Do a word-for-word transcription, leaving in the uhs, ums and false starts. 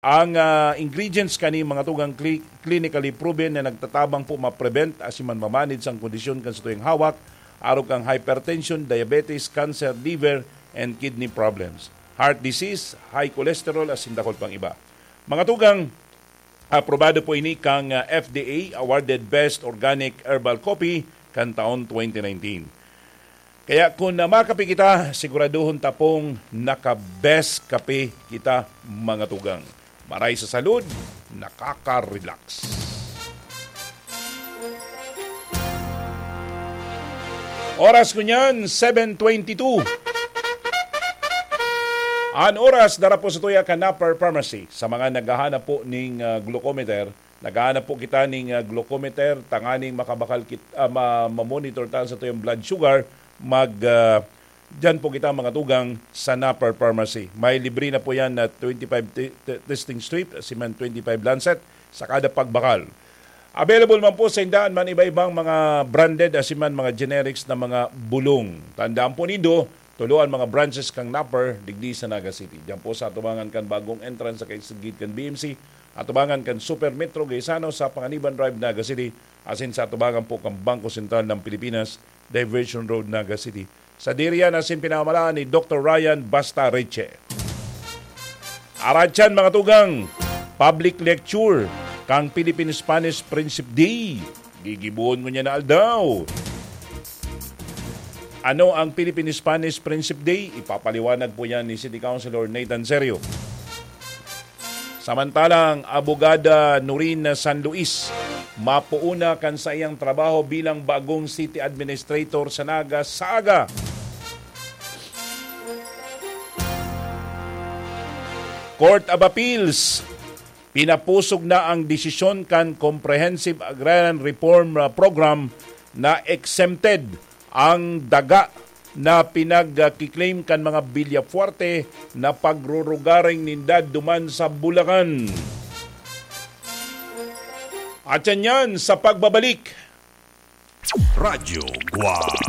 Ang uh, ingredients kani mga tugang cli- clinically proven na nagtatabang po ma-prevent asiman mamanage ang kondisyon kan sa tuyong hawak, araw kang hypertension, diabetes, cancer, liver, and kidney problems, heart disease, high cholesterol, asin dakol pang iba. Mga tugang, aprobado po ini kang uh, F D A awarded Best Organic Herbal Coffee kan taon twenty nineteen. Kaya kung uh, makapi kita, siguraduhon tapong naka-best kape kita mga tugang. Maray sa salud, nakaka-relax. Oras ko niyan, seven twenty-two. Ang oras dara po sa tuya ka Napper Pharmacy. Sa mga naghahanap po ng uh, glucometer, naghahanap po kita ng uh, glucometer, tanganing makabakal kit, uh, ma-monitor tayo sa tuyong blood sugar, mag... Uh, Diyan po kita mga tugang sa Napper Pharmacy. May libre na po yan na twenty-five t- t- testing strip, siman twenty-five lancet sa kada pagbakal. Available man po sa indaan man iba-ibang mga branded asiman mga generics na mga bulong. Tandaan po nido, tuluan mga branches kang Napper digdi sa Naga City. Diyan po sa atubangan kan bagong entrance sa kaisagid kan B M C, atubangan kan Super Metro Gaisano sa Panganiban Drive, Naga City, asin sa atubangan po kang Bangko Sentral ng Pilipinas, Diversion Road, Naga City. Sa diriyan asin pinamalaan ni Doctor Ryan Basta-Reche. Aradyan mga tugang, public lecture kang Philippine-Spanish Friendship Day. Gigibuon mo niya na aldaw. Ano ang Philippine-Spanish Friendship Day? Ipapaliwanag po yan ni City Councilor Nathan Serio. Samantalang, abogada Noreen San Luis, mapuuna kan sa iyang trabaho bilang bagong city administrator sa Naga Saaga. Court of Appeals, pinapusog na ang desisyon kan Comprehensive Agrarian Reform Program na exempted ang daga na pinagkiklaim kan mga Villafuerte na pagrurugaring nindad duman sa Bulacan. At yan yan sa pagbabalik. Radyo Guam